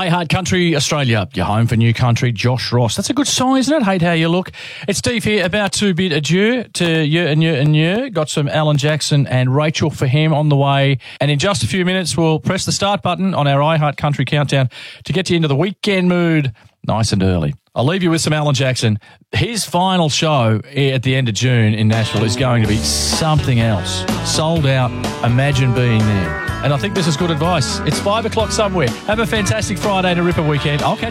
iHeart Country Australia, your home for new country. Josh Ross. That's a good sign, isn't it? Hate how you look. It's Steve here, about to bid adieu to you and you and you. Got some Alan Jackson and Rachel for him on the way. And in just a few minutes, we'll press the start button on our iHeart Country Countdown to get you into the weekend mood nice and early. I'll leave you with some Alan Jackson. His final show at the end of June in Nashville is going to be something else. Sold out. Imagine being there. And I think this is good advice. It's 5 o'clock somewhere. Have a fantastic Friday and a ripper weekend. I'll catch